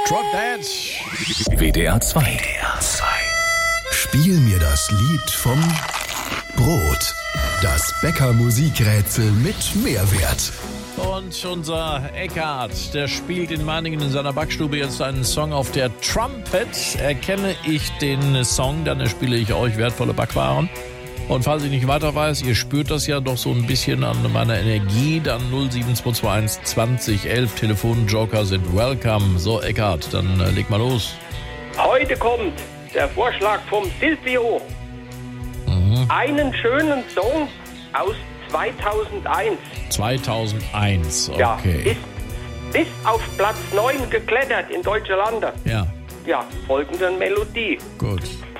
Drop Dead. WDR 2. Spiel mir das Lied vom Brot. Das Bäcker-Musikrätsel mit Mehrwert. Und unser Eckhard, der spielt in Meiningen in seiner Backstube jetzt einen Song auf der Trumpet. Erkenne ich den Song, dann spiele ich euch wertvolle Backwaren. Und falls ich nicht weiter weiß, ihr spürt das ja doch so ein bisschen an meiner Energie, dann 07221 20 11 Telefonjoker sind welcome. So, Eckhard, dann leg mal los. Heute kommt der Vorschlag vom Silvio. Einen schönen Song aus 2001. 2001, okay. Ja, ist bis auf Platz 9 geklettert in deutsche Lande. Ja, Ja, folgende Melodie. gut.